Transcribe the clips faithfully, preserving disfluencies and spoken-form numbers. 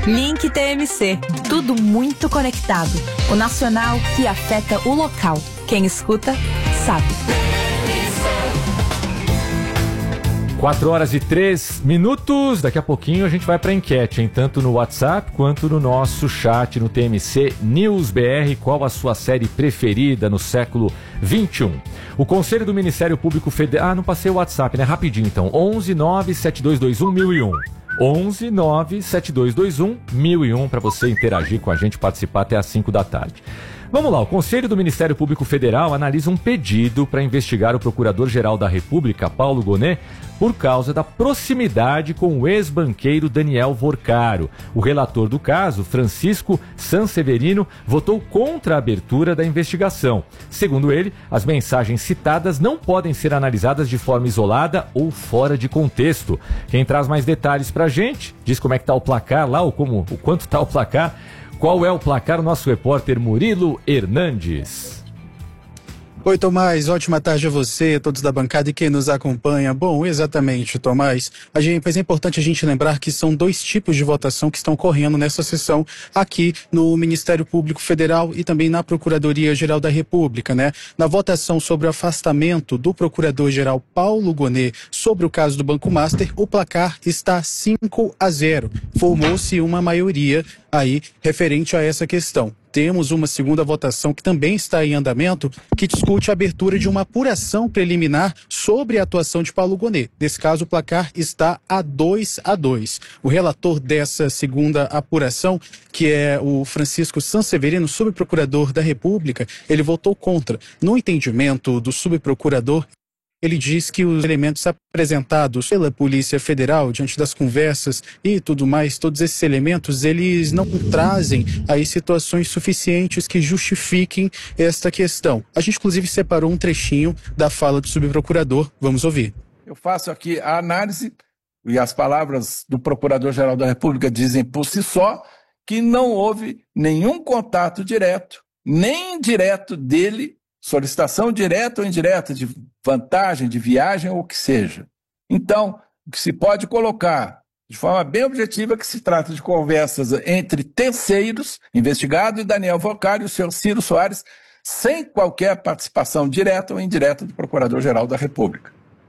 Link T M C, tudo muito conectado. O nacional que afeta o local. Quem escuta, sabe. quatro horas e três minutos. Daqui a pouquinho a gente vai para a enquete, hein? Tanto no WhatsApp quanto no nosso chat no T M C News B R. Qual a sua série preferida no século vinte e um? O Conselho do Ministério Público Federal... Ah, não passei o WhatsApp, né? Rapidinho então. onze nove sete dois dois um mil e um. onze nove sete dois dois um mil e um para você interagir com a gente, participar até às cinco da tarde. Vamos lá, o Conselho do Ministério Público Federal analisa um pedido para investigar o Procurador-Geral da República, Paulo Gonet, por causa da proximidade com o ex-banqueiro Daniel Vorcaro. O relator do caso, Francisco Sanseverino, votou contra a abertura da investigação. Segundo ele, as mensagens citadas não podem ser analisadas de forma isolada ou fora de contexto. Quem traz mais detalhes para a gente, diz como é que está o placar lá, ou como, o quanto está o placar. Qual é o placar? O nosso repórter Murilo Hernandes. Oi, Tomás, ótima tarde a você, todos da bancada e quem nos acompanha. Bom, exatamente, Tomás. A gente, mas é importante a gente lembrar que são dois tipos de votação que estão ocorrendo nessa sessão aqui no Ministério Público Federal e também na Procuradoria-Geral da República, né? Na votação sobre o afastamento do Procurador-Geral Paulo Gonet sobre o caso do Banco Master, o placar está cinco a zero. Formou-se uma maioria aí referente a essa questão. Temos uma segunda votação que também está em andamento, que discute a abertura de uma apuração preliminar sobre a atuação de Paulo Gonet. Nesse caso, o placar está a dois a dois. O relator dessa segunda apuração, que é o Francisco Sanseverino, subprocurador da República, ele votou contra. No entendimento do subprocurador, ele diz que os elementos apresentados pela Polícia Federal diante das conversas e tudo mais, todos esses elementos, eles não trazem aí situações suficientes que justifiquem esta questão. A gente, inclusive, separou um trechinho da fala do subprocurador. Vamos ouvir. Eu faço aqui a análise e as palavras do Procurador-Geral da República dizem por si só que não houve nenhum contato direto, nem indireto dele, solicitação direta ou indireta de vantagem, de viagem ou o que seja. Então, o que se pode colocar de forma bem objetiva é que se trata de conversas entre terceiros, investigado e Daniel Vorcaro e o senhor Ciro Soares, sem qualquer participação direta ou indireta do Procurador-Geral da República.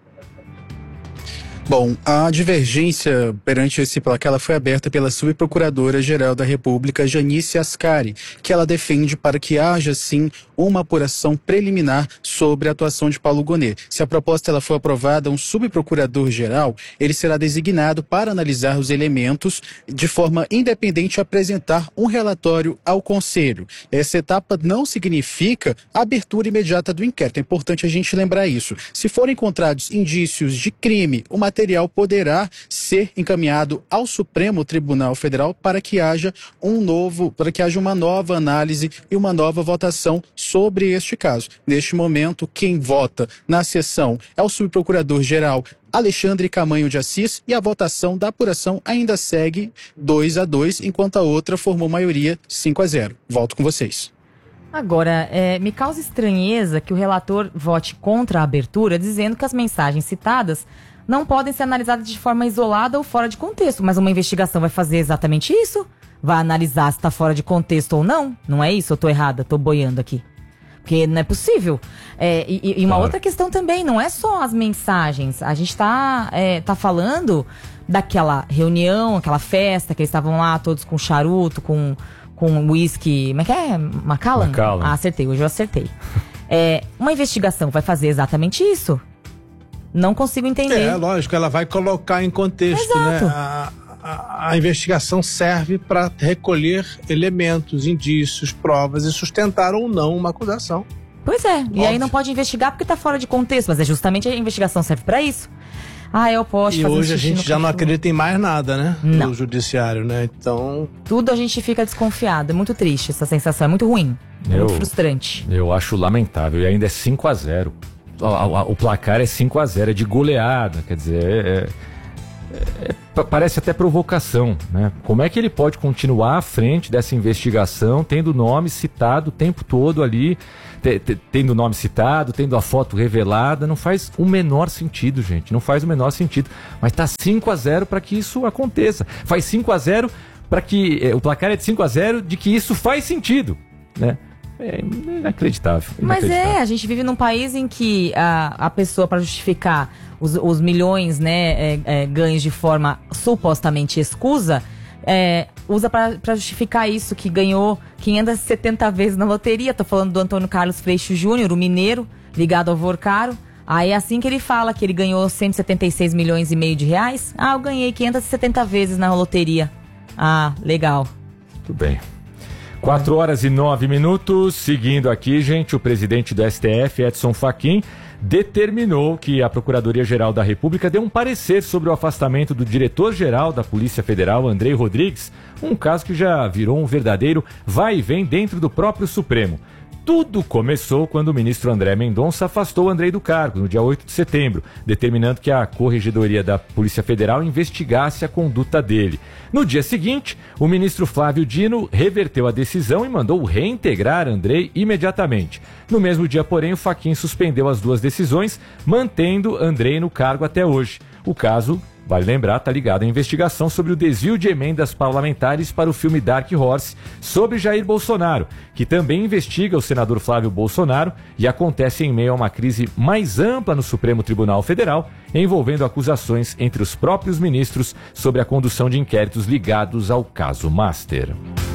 Bom, a divergência perante esse placar ela foi aberta pela subprocuradora-geral da República, Janice Ascari, que ela defende para que haja, sim, uma apuração preliminar sobre a atuação de Paulo Gonet. Se a proposta ela for aprovada, um subprocurador-geral, ele será designado para analisar os elementos de forma independente e apresentar um relatório ao Conselho. Essa etapa não significa a abertura imediata do inquérito. É importante a gente lembrar isso. Se forem encontrados indícios de crime, o material poderá ser encaminhado ao Supremo Tribunal Federal para que haja um novo, para que haja uma nova análise e uma nova votação sobre este caso. Neste momento, quem vota na sessão é o subprocurador-geral Alexandre Camanho de Assis e a votação da apuração ainda segue dois a dois, enquanto a outra formou maioria cinco a zero. Volto com vocês. Agora, é, me causa estranheza que o relator vote contra a abertura, dizendo que as mensagens citadas não podem ser analisadas de forma isolada ou fora de contexto. Mas uma investigação vai fazer exatamente isso? Vai analisar se está fora de contexto ou não? Não é isso? Eu tô errada, tô boiando aqui. Porque não é possível. É, e, e uma claro. outra questão também, não é só as mensagens. A gente tá, é, tá falando daquela reunião, aquela festa, que eles estavam lá todos com charuto, com, com whisky. Como é que é? Macallan? Macallan. Ah, acertei, hoje eu acertei. É, uma investigação vai fazer exatamente isso? Não consigo entender. É, lógico, ela vai colocar em contexto, Exato. né? A, a, a investigação serve para recolher elementos, indícios, provas e sustentar ou não uma acusação. Pois é, Óbvio. E aí não pode investigar porque está fora de contexto, mas é justamente a investigação serve para isso. Ah, eu posso E fazer hoje a gente já cachorro. não acredita em mais nada, né? Não. No judiciário, né? Então... Tudo a gente fica desconfiado, é muito triste essa sensação, é muito ruim, é Eu- muito frustrante. Eu acho lamentável, e ainda é cinco a zero. O, o- o placar é cinco a zero, é de goleada, quer dizer, é, é- é- pa- parece até provocação, né? Como é que ele pode continuar à frente dessa investigação, tendo o nome citado o tempo todo ali, te- te- tendo o nome citado, tendo a foto revelada? Não faz o menor sentido, gente, não faz o menor sentido. Mas tá cinco a zero para que isso aconteça. Faz cinco a zero para que é, o placar é de cinco a zero, de que isso faz sentido, né? É inacreditável, inacreditável. Mas é, a gente vive num país em que a, a pessoa, para justificar os, os milhões, né, é, é, ganhos de forma supostamente escusa, é, usa para justificar isso, que ganhou quinhentas e setenta vezes na loteria. Tô falando do Antônio Carlos Freixo Júnior, o mineiro, ligado ao Vorcaro. Aí é assim que ele fala que ele ganhou cento e setenta e seis milhões e meio de reais. Ah, eu ganhei quinhentas e setenta vezes na loteria. Ah, legal. Tudo bem. quatro horas e nove minutos. Seguindo aqui, gente, o presidente do S T F, Edson Fachin, determinou que a Procuradoria-Geral da República dê um parecer sobre o afastamento do diretor-geral da Polícia Federal, Andrei Rodrigues, um caso que já virou um verdadeiro vai e vem dentro do próprio Supremo. Tudo começou quando o ministro André Mendonça afastou Andrei do cargo, no dia oito de setembro, determinando que a Corregedoria da Polícia Federal investigasse a conduta dele. No dia seguinte, o ministro Flávio Dino reverteu a decisão e mandou reintegrar Andrei imediatamente. No mesmo dia, porém, o Fachin suspendeu as duas decisões, mantendo Andrei no cargo até hoje. O caso, vale lembrar, está ligado à investigação sobre o desvio de emendas parlamentares para o filme Dark Horse sobre Jair Bolsonaro, que também investiga o senador Flávio Bolsonaro e acontece em meio a uma crise mais ampla no Supremo Tribunal Federal, envolvendo acusações entre os próprios ministros sobre a condução de inquéritos ligados ao caso Master.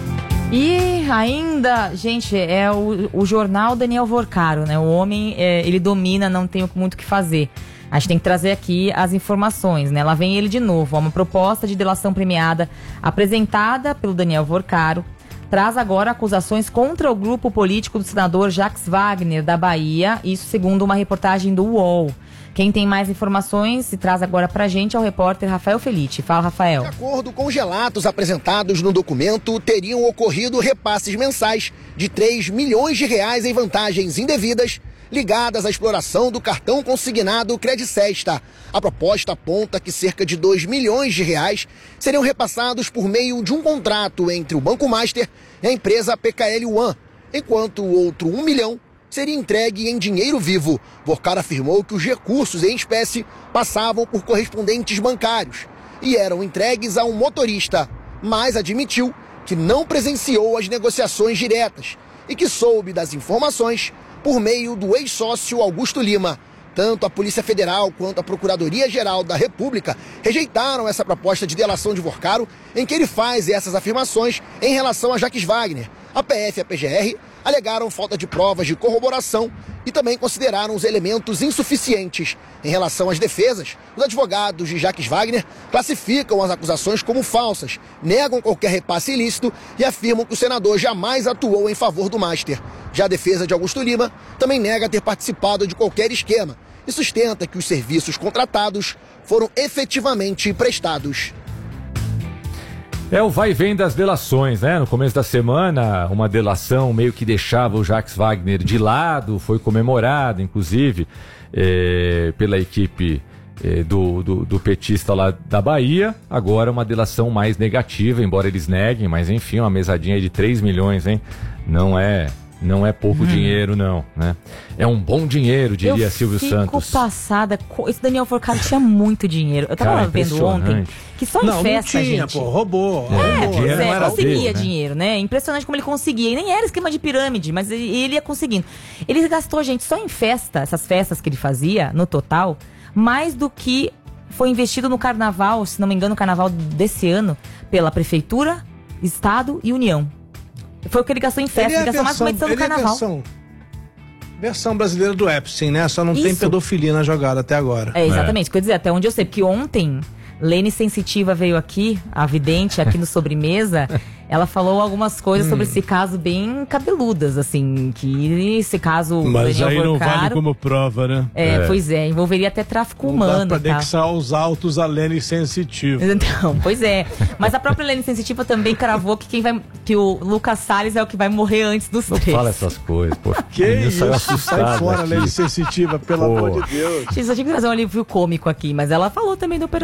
E ainda, gente, é o, o jornal Daniel Vorcaro, né? O homem, é, ele domina, não tem muito o que fazer. A gente tem que trazer aqui as informações, né? Lá vem ele de novo. Uma proposta de delação premiada apresentada pelo Daniel Vorcaro traz agora acusações contra o grupo político do senador Jacques Wagner, da Bahia. Isso segundo uma reportagem do U O L. Quem tem mais informações e traz agora pra gente é o repórter Rafael Felitti. Fala, Rafael. De acordo com os relatos apresentados no documento, teriam ocorrido repasses mensais de três milhões de reais em vantagens indevidas ligadas à exploração do cartão consignado Credicesta. A proposta aponta que cerca de dois milhões de reais seriam repassados por meio de um contrato entre o Banco Master e a empresa P K L One, enquanto o outro um milhão seria entregue em dinheiro vivo. Vorcaro afirmou que os recursos em espécie passavam por correspondentes bancários e eram entregues a um motorista, mas admitiu que não presenciou as negociações diretas e que soube das informações por meio do ex-sócio Augusto Lima. Tanto a Polícia Federal quanto a Procuradoria-Geral da República rejeitaram essa proposta de delação de Vorcaro, em que ele faz essas afirmações em relação a Jacques Wagner. A P F e a P G R alegaram falta de provas de corroboração e também consideraram os elementos insuficientes. Em relação às defesas, os advogados de Jacques Wagner classificam as acusações como falsas, negam qualquer repasse ilícito e afirmam que o senador jamais atuou em favor do Master. Já a defesa de Augusto Lima também nega ter participado de qualquer esquema e sustenta que os serviços contratados foram efetivamente prestados. É o vai e vem das delações, né? No começo da semana, uma delação meio que deixava o Jacques Wagner de lado, foi comemorada, inclusive, é, pela equipe é, do, do, do petista lá da Bahia. Agora uma delação mais negativa, embora eles neguem, mas enfim, uma mesadinha de três milhões, hein? Não é... Não é pouco hum. dinheiro, não, né? É um bom dinheiro, diria eu Silvio Santos. Eu passada... Esse Daniel Vorcaro tinha muito dinheiro. Eu tava Cara, vendo ontem que só em não, festa, não tinha, gente... pô, roubou. É, roubou. é, Não é conseguia dele, né? dinheiro, né? Impressionante como ele conseguia. E nem era esquema de pirâmide, mas ele, ele ia conseguindo. Ele gastou, gente, só em festa, essas festas que ele fazia, no total, mais do que foi investido no carnaval, se não me engano, no carnaval desse ano, pela Prefeitura, Estado e União. Foi o que ele gastou em festa, ele, é ele gastou versão, mais que uma edição do carnaval. É versão, versão brasileira do Epstein, né? Só não Isso. tem pedofilia na jogada até agora. É, exatamente. É. Quer dizer, até onde eu sei, porque ontem, Lene Sensitiva veio aqui, a vidente, aqui no Sobremesa, ela falou algumas coisas hum. sobre esse caso bem cabeludas, assim, que esse caso... Mas Daniel aí não Vorcaro, vale como prova, né? É, é, pois é, envolveria até tráfico não humano. Dá pra tá? anexar os autos a Lene Sensitiva. Então, pois é. Mas a própria Lene Sensitiva também cravou que quem vai, que o Lucas Salles é o que vai morrer antes dos não três. Não fala essas coisas, pô. Que isso? Saiu assustado Sai fora, aqui. Lene Sensitiva, pelo pô. amor de Deus. Gente, só tinha que trazer um alívio cômico aqui, mas ela falou também da Operação Joga do essa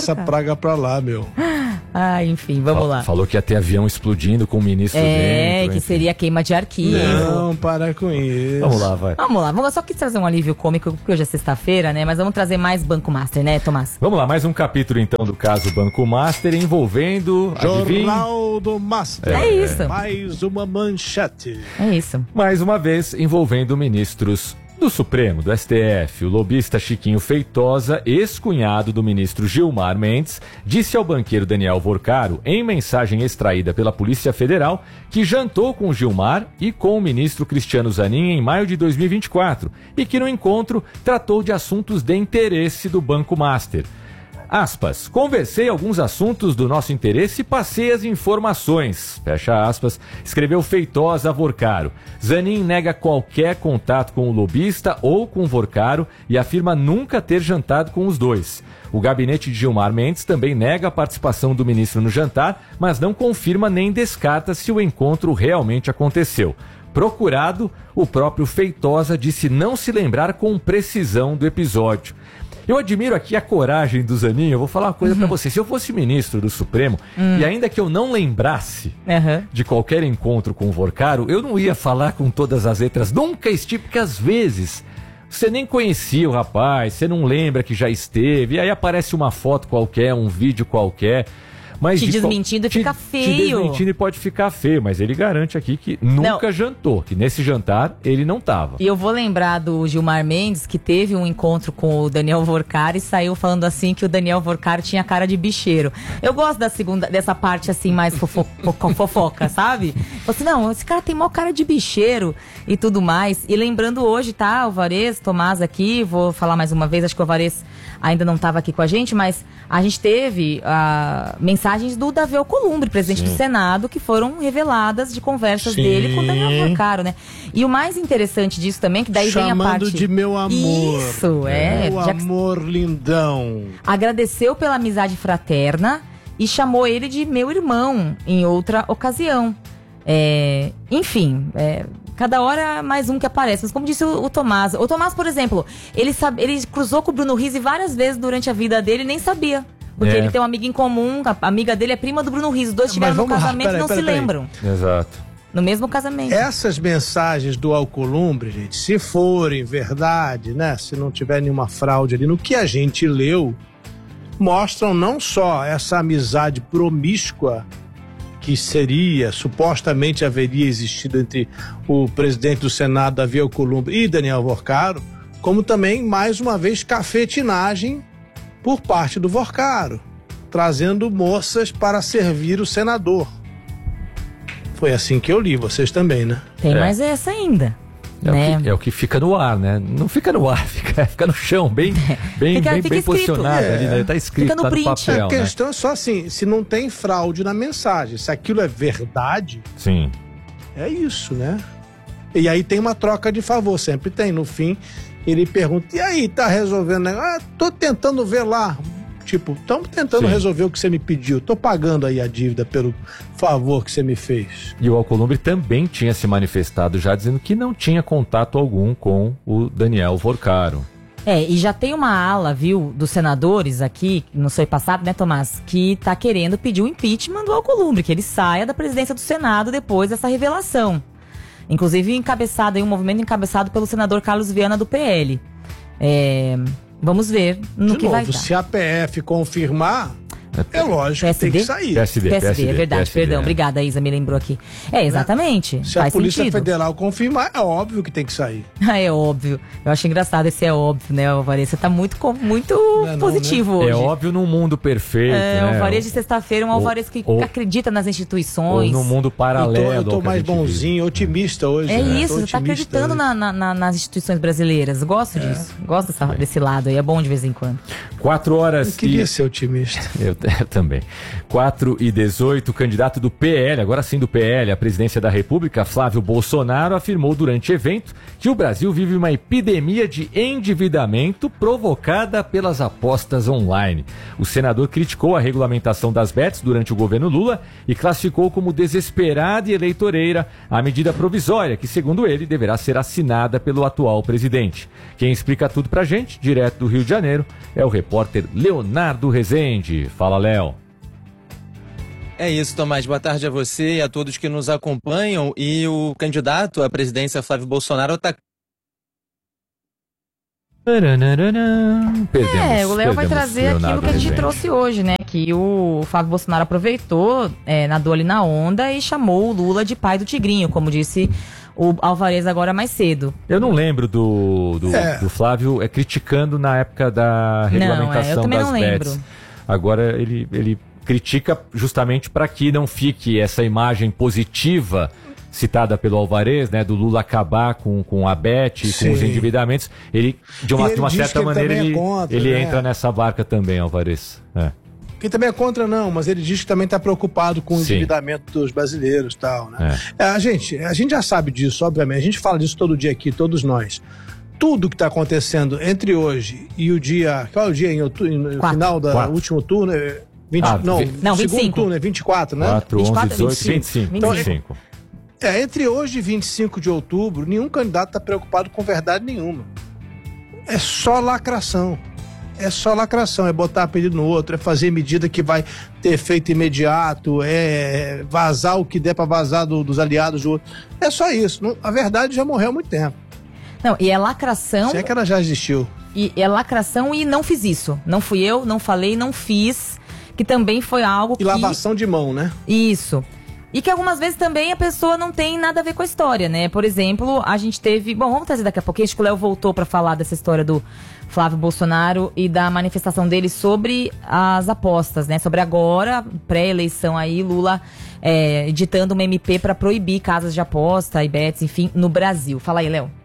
essa praga pra lá, meu. Ah, enfim, vamos Fal- lá. Falou que ia ter avião explodindo com o ministro É, dentro. que enfim. seria queima de arquivo. Não, para com isso. Vamos lá, vai. Vamos lá, vamos só quis trazer um alívio cômico, porque hoje é sexta-feira, né? Mas vamos trazer mais Banco Master, né, Tomás? Vamos lá, mais um capítulo então do caso Banco Master envolvendo, adivinha, Jornal do Master. É isso. Mais uma manchete. É isso. mais uma vez envolvendo ministros do Supremo, do S T F. O lobista Chiquinho Feitosa, ex-cunhado do ministro Gilmar Mendes, disse ao banqueiro Daniel Vorcaro, em mensagem extraída pela Polícia Federal, que jantou com Gilmar e com o ministro Cristiano Zanin em maio de dois mil e vinte e quatro e que no encontro tratou de assuntos de interesse do Banco Master. Aspas, conversei alguns assuntos do nosso interesse e passei as informações, fecha aspas, escreveu Feitosa a Vorcaro. Zanin nega qualquer contato com o lobista ou com Vorcaro e afirma nunca ter jantado com os dois. O gabinete de Gilmar Mendes também nega a participação do ministro no jantar, mas não confirma nem descarta se o encontro realmente aconteceu. Procurado, o próprio Feitosa disse não se lembrar com precisão do episódio. Eu admiro aqui a coragem do Zanin. Eu vou falar uma coisa pra você. Se eu fosse ministro do Supremo, e ainda que eu não lembrasse Aham. de qualquer encontro com o Vorcaro, eu não ia falar com todas as letras. Nunca estive, porque às vezes você nem conhecia o rapaz, você não lembra que já esteve, e aí aparece uma foto qualquer, um vídeo qualquer. Mas Te de qual- desmentindo e te- fica Te feio. desmentindo e pode ficar feio, mas ele garante aqui que nunca jantou, que nesse jantar ele não tava. E eu vou lembrar do Gilmar Mendes, que teve um encontro com o Daniel Vorcaro e saiu falando assim que o Daniel Vorcaro tinha cara de bicheiro. Eu gosto da segunda, dessa parte assim, mais fofo, fo- fofoca, sabe? Falei assim, não, esse cara tem maior cara de bicheiro e tudo mais. E lembrando hoje, tá, Alvarez, Tomás aqui, vou falar mais uma vez, acho que o Alvarez ainda não estava aqui com a gente, mas a gente teve uh, mensagens do Davi Alcolumbre, presidente Sim. do Senado, que foram reveladas de conversas Sim. dele com o Daniel Vorcaro, né? E o mais interessante disso também, que daí vem a Chamando parte... de meu amor. Isso, é. Meu já que amor lindão. agradeceu pela amizade fraterna e chamou ele de meu irmão em outra ocasião. É, enfim, é, cada hora mais um que aparece. Mas como disse o, o Tomás, o Tomás, por exemplo, ele, sabe, ele cruzou com o Bruno Rizzi várias vezes durante a vida dele e nem sabia. Porque É. ele tem uma amiga em comum, a amiga dele é prima do Bruno Rizzi. Os dois estiveram no vamos lá, casamento e peraí, não peraí, se peraí. lembram. Exato. No mesmo casamento. Essas mensagens do Alcolumbre, gente, se forem verdade, né? Se não tiver nenhuma fraude ali, no que a gente leu, mostram não só essa amizade promíscua que seria, supostamente haveria existido entre o presidente do Senado, Davi Alcolumbre, e Daniel Vorcaro, como também, mais uma vez, cafetinagem por parte do Vorcaro, trazendo moças para servir o senador. Foi assim que eu li, vocês também, né? Tem É. mais essa ainda. É, né? o que, é o que fica no ar, né? Não fica no ar, fica, fica no chão, bem, bem, Fica- bem, fica bem escrito. posicionado É. ali, né? Tá escrito, Fica no tá no print. papel, A né? questão é só assim, se não tem fraude na mensagem, se aquilo é verdade, Sim. é isso, né? E aí tem uma troca de favor, sempre tem. No fim, ele pergunta, e aí, tá resolvendo o negócio? Ah, tô tentando ver lá. Tipo, estamos tentando Sim. resolver o que você me pediu. Tô pagando aí a dívida pelo favor que você me fez. E o Alcolumbre também tinha se manifestado já dizendo que não tinha contato algum com o Daniel Vorcaro. É, e já tem uma ala, viu, dos senadores aqui, não sei passado, né, Tomás, que tá querendo pedir o impeachment do Alcolumbre, que ele saia da presidência do Senado depois dessa revelação. Inclusive encabeçado aí, um movimento encabeçado pelo senador Carlos Viana do P L. É, vamos ver no De que vai novo, dar. se a P F confirmar, é lógico que tem que sair. P S D, P S D, P S D, é verdade, P S D, perdão, é. obrigada, a Isa me lembrou aqui. É, exatamente, Se a faz Polícia sentido. Federal confirmar, é óbvio que tem que sair. Ah, é óbvio. Eu acho engraçado esse é óbvio, né, Alvarez? Você tá muito, co- muito Não é não, positivo hoje. É óbvio num mundo perfeito, É, né? um Alvarez de sexta-feira, um Ou- Alvarez que ou- acredita nas Ou instituições. num mundo Eu tô, paralelo. eu tô ao que a mais gente vive. bonzinho, otimista hoje. É né? isso, Tô você tá otimista acreditando hoje. na- na- na- nas instituições brasileiras. Gosto disso. Gosto dessa- desse lado aí, é bom de vez em quando. Quatro horas Eu queria e... ser otimista. Eu, É, também. quatro e dezoito, o candidato do P L, agora sim do P L, à presidência da República, Flávio Bolsonaro, afirmou durante evento que o Brasil vive uma epidemia de endividamento provocada pelas apostas online. O senador criticou a regulamentação das bets durante o governo Lula e classificou como desesperada e eleitoreira a medida provisória que, segundo ele, deverá ser assinada pelo atual presidente. Quem explica tudo pra gente, direto do Rio de Janeiro, é o repórter Leonardo Rezende. Fala, Léo. É isso, Tomás. Boa tarde a você e a todos que nos acompanham. E o candidato à presidência, Flávio Bolsonaro, está... Perdemos, é, o Léo vai trazer Leonardo aquilo que a gente Rezende. trouxe hoje, né? Que o Flávio Bolsonaro aproveitou, é, nadou ali na onda e chamou o Lula de pai do Tigrinho, como disse o Alvarez agora mais cedo. Eu não lembro do, do, é. do Flávio é, criticando na época da regulamentação não, é, eu das não bets. Lembro. Agora ele, ele critica justamente para que não fique essa imagem positiva citada pelo Alvarez, né, do Lula acabar com, com a bet, Sim. com os endividamentos. Ele, de uma, de uma certa maneira, ele, ele, é contra, ele né? entra nessa barca também, Alvarez. É. Quem também é contra, não, mas ele diz que também está preocupado com o Sim. endividamento dos brasileiros e tal, né? É. É, a, gente, a gente já sabe disso, obviamente. A gente fala disso todo dia aqui, todos nós. Tudo que está acontecendo entre hoje e o dia... Qual é o dia em outubro, no final do último turno? vinte, ah, não, vi, não, vinte e cinco. Segundo turno é vinte e quatro, né? quatro, onze, dezoito, vinte e cinco. Então, vinte e cinco. É, entre hoje e vinte e cinco de outubro, nenhum candidato está preocupado com verdade nenhuma. É só lacração. É só lacração, é botar pedido no outro, é fazer medida que vai ter efeito imediato, é vazar o que der para vazar do, dos aliados do outro. É só isso. Não, a verdade já morreu há muito tempo. Não, e é lacração... Se é que ela já existiu. E é lacração e não fiz isso. Não fui eu, não falei, não fiz, que também foi algo e que... E lavação de mão, né? Isso. E que algumas vezes também a pessoa não tem nada a ver com a história, né? Por exemplo, a gente teve... Bom, vamos trazer daqui a pouquinho. Acho que o Léo voltou para falar dessa história do Flávio Bolsonaro e da manifestação dele sobre as apostas, né? Sobre agora, pré-eleição aí, Lula é, editando uma M P para proibir casas de aposta e bets, enfim, no Brasil. Fala aí, Léo.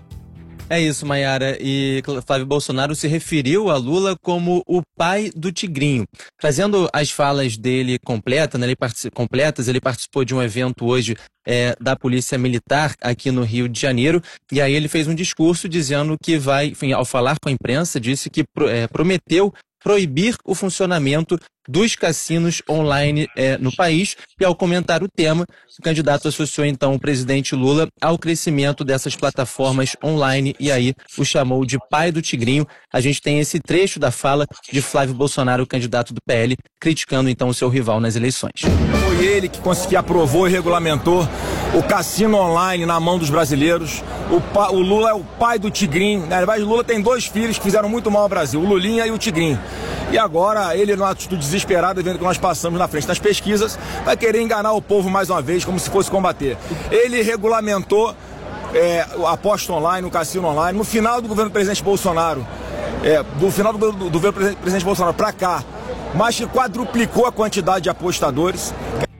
É isso, Mayara. E Flávio Bolsonaro se referiu a Lula como o pai do Tigrinho. Trazendo as falas dele completa, né, ele particip, completas, ele participou de um evento hoje é, da Polícia Militar aqui no Rio de Janeiro, e aí ele fez um discurso dizendo que vai, enfim, ao falar com a imprensa, disse que é, prometeu proibir o funcionamento dos cassinos online é, no país. E ao comentar o tema, o candidato associou então o presidente Lula ao crescimento dessas plataformas online e aí o chamou de pai do Tigrinho. A gente tem esse trecho da fala de Flávio Bolsonaro, o candidato do P L, criticando então o seu rival nas eleições. Foi ele que, que aprovou e regulamentou o cassino online na mão dos brasileiros. O, pa, o Lula é o pai do Tigrinho. Na verdade, o Lula tem dois filhos que fizeram muito mal ao Brasil, o Lulinha e o Tigrinho. E agora, ele, numa atitude desesperada, vendo que nós passamos na frente das pesquisas, vai querer enganar o povo mais uma vez, como se fosse combater. Ele regulamentou é, a aposta online, o cassino online, no final do governo do presidente Bolsonaro, é, do final do, do, do governo do presidente Bolsonaro para cá, mais que quadruplicou a quantidade de apostadores.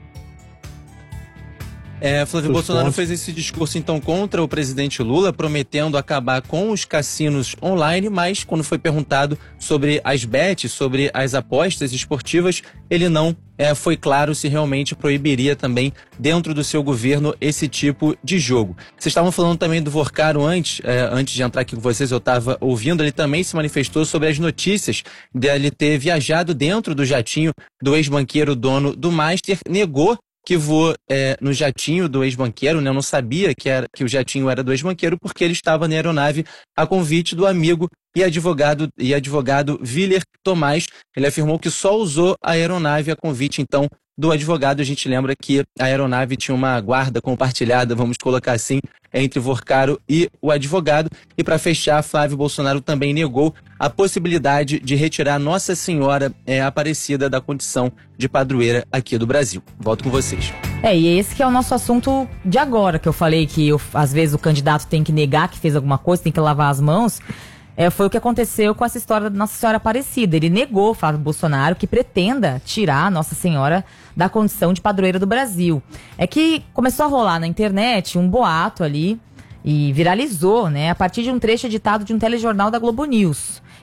É, Flávio Bolsonaro fez esse discurso então contra o presidente Lula, prometendo acabar com os cassinos online, mas quando foi perguntado sobre as bets, sobre as apostas esportivas, ele não é, foi claro se realmente proibiria também dentro do seu governo esse tipo de jogo. Vocês estavam falando também do Vorcaro antes, é, antes de entrar aqui com vocês, eu estava ouvindo, ele também se manifestou sobre as notícias dele ter viajado dentro do jatinho do ex-banqueiro dono do Master, negou que voou é, no jatinho do ex-banqueiro, né? Eu não sabia que, era, que o jatinho era do ex-banqueiro porque ele estava na aeronave a convite do amigo e advogado, e advogado Willer Tomás. Ele afirmou que só usou a aeronave a convite, então, do advogado. A gente lembra que a aeronave tinha uma guarda compartilhada, vamos colocar assim, entre Vorcaro e o advogado. E para fechar, Flávio Bolsonaro também negou a possibilidade de retirar Nossa Senhora é, Aparecida da condição de padroeira aqui do Brasil. Volto com vocês. É, e esse que é o nosso assunto de agora, que eu falei que eu, às vezes o candidato tem que negar que fez alguma coisa, tem que lavar as mãos. É, foi o que aconteceu com essa história da Nossa Senhora Aparecida. Ele negou, Flávio Bolsonaro, que pretenda tirar Nossa Senhora da condição de padroeira do Brasil. É que começou a rolar na internet um boato ali e viralizou, né, a partir de um trecho editado de um telejornal da Globo News.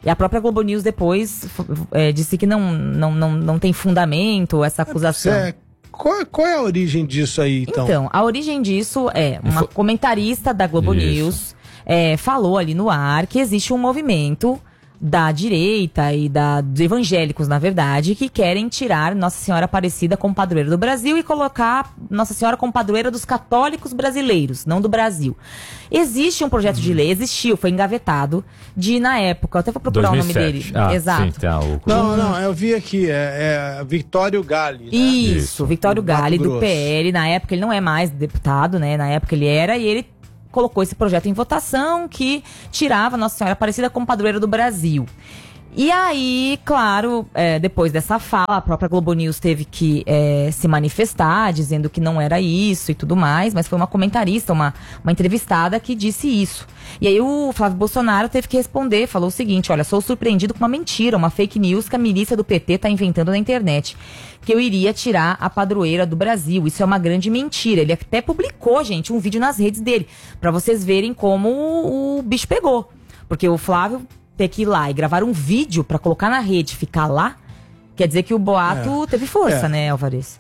E a própria Globo News depois é, disse que não, não, não, não tem fundamento essa acusação. É, qual, qual é a origem disso aí, então? Então, a origem disso é uma comentarista da Globo Isso. News é, falou ali no ar que existe um movimento da direita e da, dos evangélicos, na verdade, que querem tirar Nossa Senhora Aparecida como padroeira do Brasil e colocar Nossa Senhora como padroeira dos católicos brasileiros, não do Brasil. Existe um projeto hum. de lei, existiu, foi engavetado, de, na época, eu até vou procurar dois mil e sete. O nome dele. Ah, Exato. Sim, tá, o... Não, não, eu vi aqui, é, é Victório Galli. Né? Isso, Isso, Victório Galli, do P L, na época ele não é mais deputado, né, na época ele era, e ele colocou esse projeto em votação que tirava Nossa Senhora Aparecida como padroeira do Brasil. E aí, claro, é, depois dessa fala, a própria Globo News teve que é, se manifestar, dizendo que não era isso e tudo mais, mas foi uma comentarista, uma, uma entrevistada que disse isso. E aí o Flávio Bolsonaro teve que responder, falou o seguinte: olha, sou surpreendido com uma mentira, uma fake news que a milícia do P T está inventando na internet, que eu iria tirar a padroeira do Brasil. Isso é uma grande mentira. Ele até publicou, gente, um vídeo nas redes dele, para vocês verem como o, o bicho pegou. Porque o Flávio ter que ir lá e gravar um vídeo para colocar na rede, ficar lá, quer dizer que o boato é. teve força, é. né, Alvarez?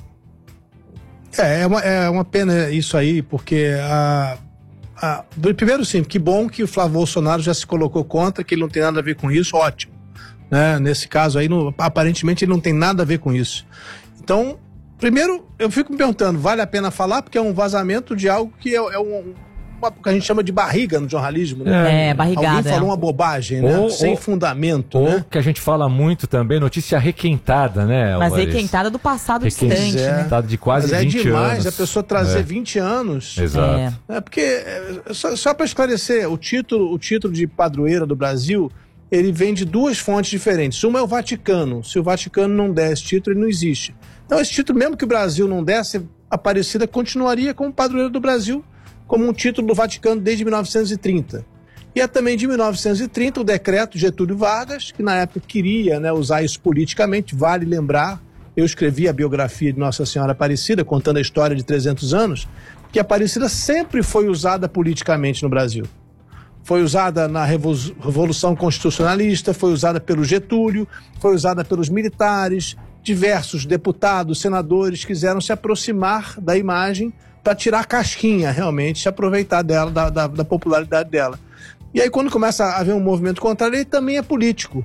É, é uma, é uma pena isso aí, porque a, a, primeiro sim, que bom que o Flávio Bolsonaro já se colocou contra, que ele não tem nada a ver com isso, ótimo. Né? Nesse caso aí, não, aparentemente ele não tem nada a ver com isso. Então, primeiro, eu fico me perguntando, vale a pena falar? Porque é um vazamento de algo que é, é um... uma que a gente chama de barriga no jornalismo, né? É, barrigada. Alguém falou é. uma bobagem, né? Ou, Sem ou, fundamento, ou né? que a gente fala muito também, notícia requentada, né, Mas Alvarez? requentada do passado Requent... distante, é. né? Requentada de quase Mas vinte é demais anos. a pessoa trazer é. vinte anos. Exato. É, é porque, só, só para esclarecer, o título, o título de padroeira do Brasil, ele vem de duas fontes diferentes. Uma é o Vaticano. Se o Vaticano não der esse título, ele não existe. Então, esse título, mesmo que o Brasil não desse, a Aparecida continuaria como padroeira do Brasil, como um título do Vaticano desde mil novecentos e trinta. E é também de mil novecentos e trinta o decreto Getúlio Vargas, que na época queria, né, usar isso politicamente. Vale lembrar, eu escrevi a biografia de Nossa Senhora Aparecida, contando a história de trezentos anos, que a Aparecida sempre foi usada politicamente no Brasil. Foi usada na Revolução Constitucionalista, foi usada pelo Getúlio, foi usada pelos militares, diversos deputados, senadores quiseram se aproximar da imagem para tirar a casquinha, realmente, se aproveitar dela, da, da, da popularidade dela. E aí, quando começa a haver um movimento contrário, ele também é político.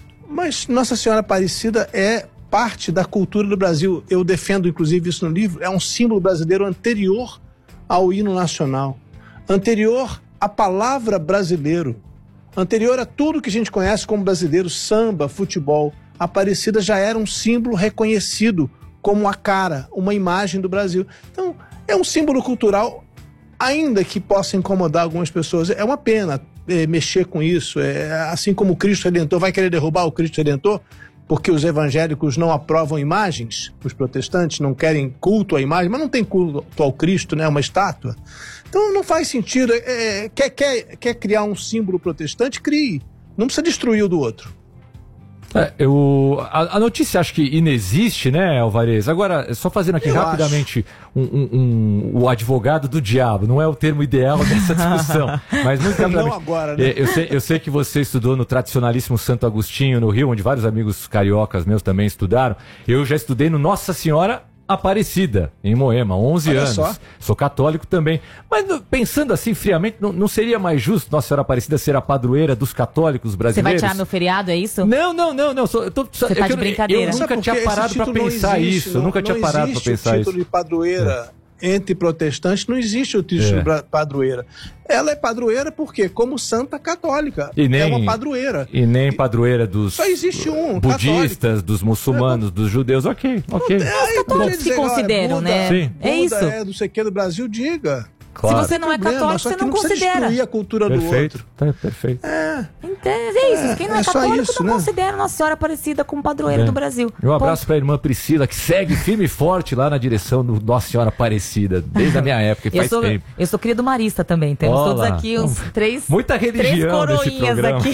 Mas Nossa Senhora Aparecida é parte da cultura do Brasil. Eu defendo, inclusive, isso no livro. É um símbolo brasileiro anterior ao hino nacional, anterior à palavra brasileiro, anterior a tudo que a gente conhece como brasileiro, samba, futebol. A Aparecida já era um símbolo reconhecido como a cara, uma imagem do Brasil. Então, é um símbolo cultural, ainda que possa incomodar algumas pessoas. É uma pena é, mexer com isso. É, assim como o Cristo Redentor vai querer derrubar o Cristo Redentor, porque os evangélicos não aprovam imagens, os protestantes não querem culto à imagem, mas não tem culto ao Cristo, né? Uma estátua. Então não faz sentido. É, quer, quer, quer criar um símbolo protestante? Crie. Não precisa destruir o do outro. É, eu, a, a notícia acho que inexiste, né, Alvarez? Agora, só fazendo aqui eu rapidamente um, um, um, o advogado do diabo, não é o termo ideal dessa discussão, mas muito rapidamente. Não agora, né? Eu sei, eu sei que você estudou no tradicionalíssimo Santo Agostinho, no Rio, onde vários amigos cariocas meus também estudaram. Eu já estudei no Nossa Senhora Aparecida, em Moema, onze Olha anos. Só. Sou católico também. Mas pensando assim friamente, não, não seria mais justo Nossa Senhora Aparecida ser a padroeira dos católicos brasileiros? Você vai tirar meu feriado, é isso? Não, não, não, não. Sou, eu tô, Você tá de brincadeira. Eu nunca tinha parado para pensar existe, isso. Não, nunca tinha parado para pensar o título isso. de padroeira é. entre protestantes, não existe o título É. de padroeira. Ela é padroeira porque, como santa católica, E nem- é uma padroeira. E nem padroeira dos Só existe um, budistas, católico. dos muçulmanos, dos judeus. Ok, ok. É, aí católicos pode dizer, que olha, consideram, Buda- né? Sim. É Buda isso. é do sei que do Brasil, diga. Claro. Se você não é Problema, católico, só você que não não precisa considera. destruir a cultura do Perfeito. outro. Tá, perfeito. É. Então, é isso. Quem não é, é só católico isso, não né? considera Nossa Senhora Aparecida como padroeira É. do Brasil. E um abraço Ponto. para a irmã Priscila, que segue firme e forte lá na direção do Nossa Senhora Aparecida, desde a minha época, e Eu faz sou, tempo. eu sou cria do Marista também. Temos Olá. todos aqui uns três, Muita três religião nesse coroinhas programa. aqui.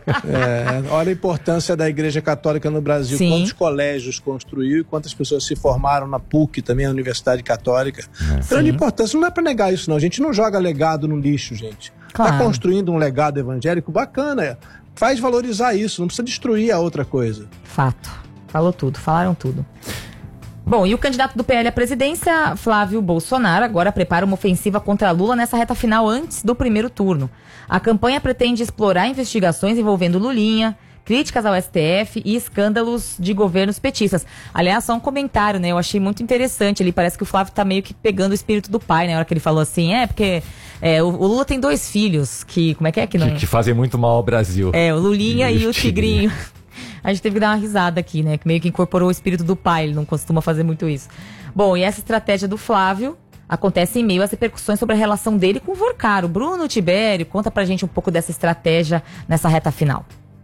É, olha a importância da Igreja Católica no Brasil. Sim. Quantos colégios construiu e quantas pessoas se formaram na P U C, também a Universidade Católica. Grande Sim. importância. Não dá para negar isso, não. A gente não joga legado no lixo, gente. Claro. Está construindo um legado evangélico bacana. faz valorizar isso, não precisa destruir a outra coisa. Fato. Falou tudo, falaram tudo. Bom, e o candidato do P L à presidência, Flávio Bolsonaro, agora prepara uma ofensiva contra Lula nessa reta final antes do primeiro turno. A campanha pretende explorar investigações envolvendo Lulinha, críticas ao S T F e escândalos de governos petistas. Aliás, só um comentário, né? Eu achei muito interessante. Ele parece que o Flávio tá meio que pegando o espírito do pai, né? Na hora que ele falou assim, é, porque é, o, o Lula tem dois filhos que, como é que é? Que, não... que, que fazem muito mal ao Brasil. É, o Lulinha e, e o Tigrinho. A gente teve que dar uma risada aqui, né? Que meio que incorporou o espírito do pai, ele não costuma fazer muito isso. Bom, e essa estratégia do Flávio acontece em meio às repercussões sobre a relação dele com o Vorcaro. Bruno Tibério, conta pra gente um pouco dessa estratégia nessa reta final.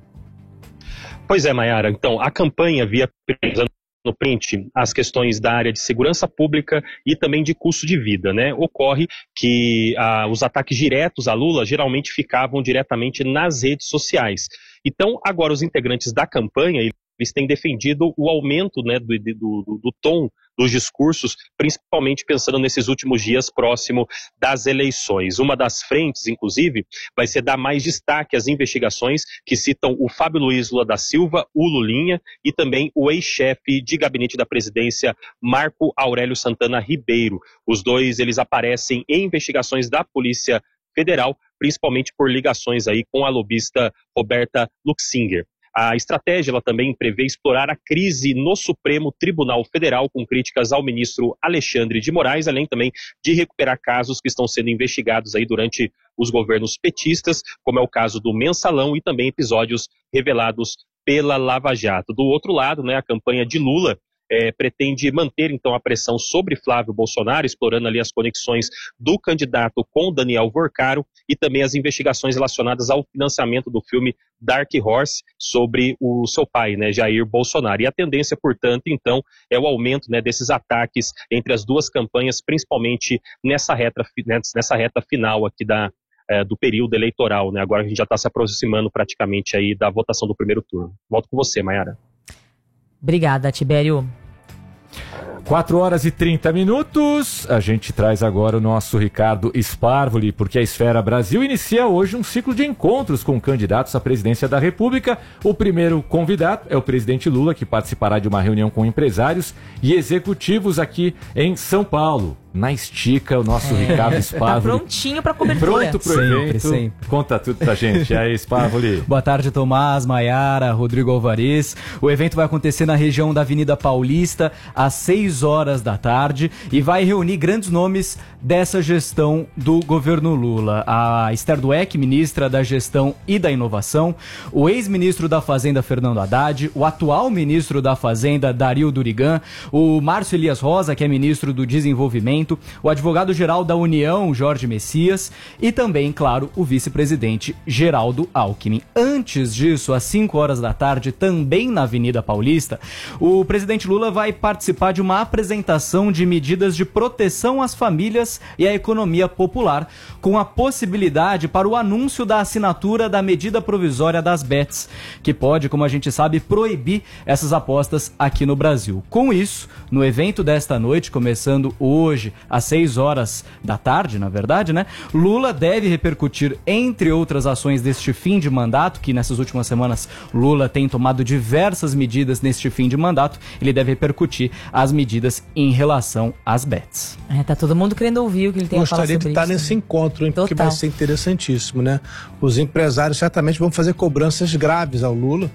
Pois é, Mayara. Então, a campanha via no print as questões da área de segurança pública e também de custo de vida, né? Ocorre que ah, os ataques diretos a Lula geralmente ficavam diretamente nas redes sociais. Então, agora os integrantes da campanha, eles têm defendido o aumento, né, do, do, do, do tom dos discursos, principalmente pensando nesses últimos dias próximo das eleições. Uma das frentes, inclusive, vai ser dar mais destaque às investigações que citam o Fábio Luiz Lula da Silva, o Lulinha, e também o ex-chefe de gabinete da presidência, Marco Aurélio Santana Ribeiro. Os dois, eles aparecem em investigações da Polícia Federal, principalmente por ligações aí com a lobista Roberta Luxinger. A estratégia ela também prevê explorar a crise no Supremo Tribunal Federal, com críticas ao ministro Alexandre de Moraes, além também de recuperar casos que estão sendo investigados aí durante os governos petistas, como é o caso do Mensalão e também episódios revelados pela Lava Jato. Do outro lado, né, a campanha de Lula É, pretende manter, então, a pressão sobre Flávio Bolsonaro, explorando ali as conexões do candidato com Daniel Vorcaro e também as investigações relacionadas ao financiamento do filme Dark Horse sobre o seu pai, né, Jair Bolsonaro. E a tendência, portanto, então, é o aumento, né, desses ataques entre as duas campanhas, principalmente nessa reta, nessa reta final aqui da, é, do período eleitoral, né? Agora a gente já está se aproximando praticamente aí da votação do primeiro turno. Volto com você, Mayara. Obrigada, Tibério. quatro horas e trinta minutos, a gente traz agora o nosso Ricardo Sparvoli, porque a Esfera Brasil inicia hoje um ciclo de encontros com candidatos à presidência da República. O primeiro convidado é o presidente Lula, que participará de uma reunião com empresários e executivos aqui em São Paulo. Na estica, o nosso é. Ricardo Sparvoli. Tá prontinho pra cobertura. Pronto pro sempre, evento. sempre. Conta tudo pra gente. E aí, Sparvoli. Boa tarde, Tomás, Mayara, Rodrigo Alvarez. O evento vai acontecer na região da Avenida Paulista às seis horas da tarde e vai reunir grandes nomes dessa gestão do governo Lula. A Esther Dweck, ministra da Gestão e da Inovação, o ex-ministro da Fazenda, Fernando Haddad, o atual ministro da Fazenda, Dario Durigan, o Márcio Elias Rosa, que é ministro do Desenvolvimento, o advogado-geral da União, Jorge Messias, e também, claro, o vice-presidente Geraldo Alckmin. Antes disso, às cinco horas da tarde, também na Avenida Paulista, o presidente Lula vai participar de uma apresentação de medidas de proteção às famílias e à economia popular, com a possibilidade para o anúncio da assinatura da medida provisória das bets, que pode, como a gente sabe, proibir essas apostas aqui no Brasil. Com isso, no evento desta noite, começando hoje, às seis horas da tarde, na verdade, né? Lula deve repercutir, entre outras ações deste fim de mandato, que nessas últimas semanas Lula tem tomado diversas medidas neste fim de mandato, ele deve repercutir as medidas em relação às bets. É, tá todo mundo querendo ouvir o que ele tem a falar sobre isso. Gostaria de estar nesse encontro, hein, porque vai ser interessantíssimo, né? Os empresários certamente vão fazer cobranças graves ao Lula.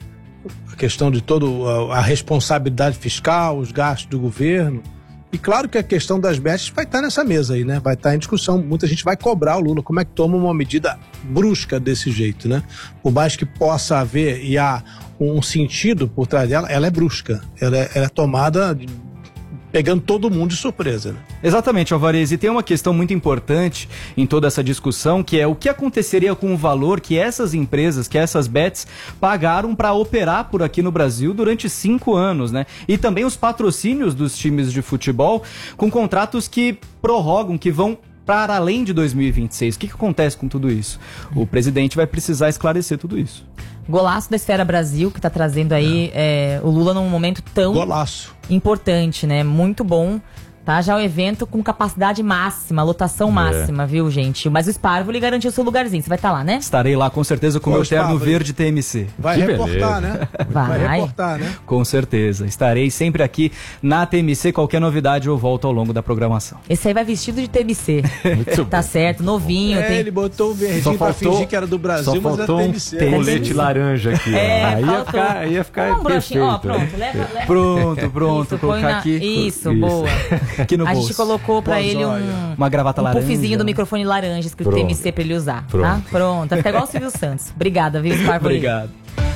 A questão de toda a responsabilidade fiscal, os gastos do governo. E claro que a questão das bets vai estar nessa mesa aí, né? Vai estar em discussão. Muita gente vai cobrar o Lula. Como é que toma uma medida brusca desse jeito, né? Por mais que possa haver e há um sentido por trás dela, ela é brusca. Ela é, ela é tomada pegando todo mundo de surpresa, né? Exatamente, Alvarez. E tem uma questão muito importante em toda essa discussão, que é o que aconteceria com o valor que essas empresas, que essas bets, pagaram para operar por aqui no Brasil durante cinco anos, né? E também os patrocínios dos times de futebol com contratos que prorrogam, que vão para além de dois mil e vinte e seis. O que, que acontece com tudo isso? O presidente vai precisar esclarecer tudo isso. Golaço da Esfera Brasil, que tá trazendo aí é. É, o Lula num momento tão Golaço. importante, né? Muito bom. Tá, já o evento com capacidade máxima, lotação é. máxima, viu, gente? Mas o Sparvoli garantiu seu lugarzinho, você vai estar tá lá, né? Estarei lá, com certeza, com o meu terno verde T M C. Vai que reportar, beleza. né? Vai. vai reportar, né? Com certeza. Estarei sempre aqui na T M C, qualquer novidade eu volto ao longo da programação. Esse aí vai vestido de T M C. Muito tá bom. Certo, novinho. É, tem... ele botou o verdinho pra fingir que era do Brasil, só mas era T M C. Um colete laranja aqui. É, aí, ia ficar, aí ia ficar um perfeito. Ó, pronto, leva, leva. Pronto, pronto. Isso, colocar na... aqui. Isso, Isso, boa. Aqui no a bolso. gente colocou pra Boa ele um, uma gravata um laranja. puffzinho do microfone laranja escrito Pronto. T M C pra ele usar. Pronto. Tá? Pronto. Vai ficar igual o Silvio Santos. Obrigada, viu, Sparvoli? Obrigado.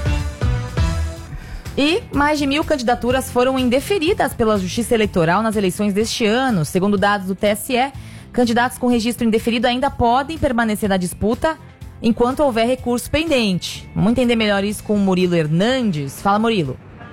E mais de mil candidaturas foram indeferidas pela Justiça Eleitoral nas eleições deste ano. Segundo dados do T S E, candidatos com registro indeferido ainda podem permanecer na disputa enquanto houver recurso pendente. Vamos entender melhor isso com o Murilo Hernandes. Fala, Murilo.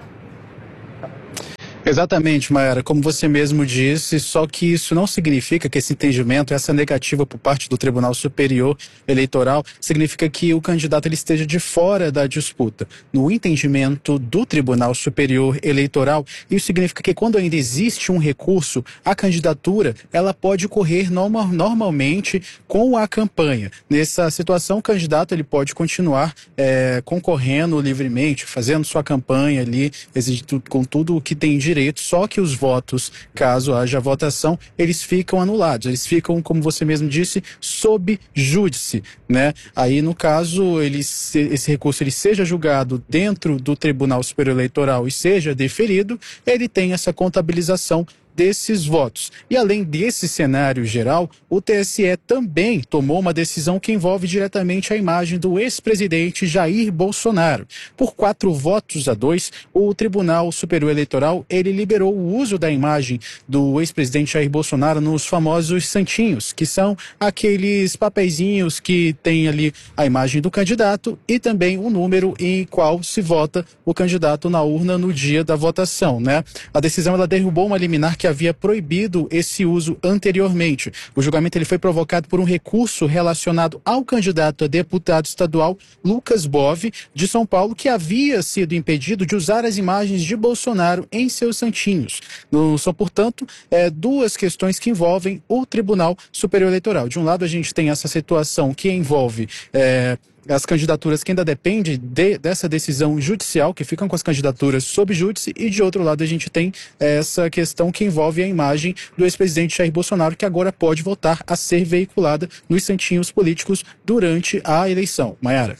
Exatamente, Mayara, como você mesmo disse, só que isso não significa que esse entendimento, essa negativa por parte do Tribunal Superior Eleitoral, significa que o candidato ele esteja de fora da disputa. No entendimento do Tribunal Superior Eleitoral, isso significa que quando ainda existe um recurso, a candidatura ela pode correr norma, normalmente com a campanha. Nessa situação, o candidato ele pode continuar é, concorrendo livremente, fazendo sua campanha ali, com tudo o que tem direito. Só que os votos, caso haja votação, eles ficam anulados, eles ficam, como você mesmo disse, sob júdice, né? Aí, no caso, ele, esse recurso ele seja julgado dentro do Tribunal Superior Eleitoral e seja deferido, ele tem essa contabilização desses votos. E além desse cenário geral, o T S E também tomou uma decisão que envolve diretamente a imagem do ex-presidente Jair Bolsonaro. Por quatro votos a dois, o Tribunal Superior Eleitoral ele liberou o uso da imagem do ex-presidente Jair Bolsonaro nos famosos santinhos, que são aqueles papeizinhos que tem ali a imagem do candidato e também o número em qual se vota o candidato na urna no dia da votação, né? A decisão ela derrubou uma liminar que que havia proibido esse uso anteriormente. O julgamento ele foi provocado por um recurso relacionado ao candidato a deputado estadual Lucas Bove, de São Paulo, que havia sido impedido de usar as imagens de Bolsonaro em seus santinhos. Não são, portanto, é, duas questões que envolvem o Tribunal Superior Eleitoral. De um lado, a gente tem essa situação que envolve É, as candidaturas que ainda dependem de, dessa decisão judicial, que ficam com as candidaturas sob júdice, e de outro lado a gente tem essa questão que envolve a imagem do ex-presidente Jair Bolsonaro, que agora pode voltar a ser veiculada nos santinhos políticos durante a eleição. Mayara.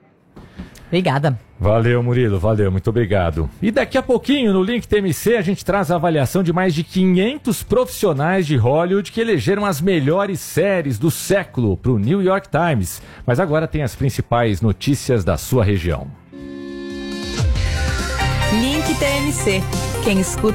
Obrigada. Valeu, Murilo, valeu, muito obrigado. E daqui a pouquinho, no Link T M C, a gente traz a avaliação de mais de quinhentos profissionais de Hollywood que elegeram as melhores séries do século para o New York Times. Mas agora tem as principais notícias da sua região. Link T M C. Quem escuta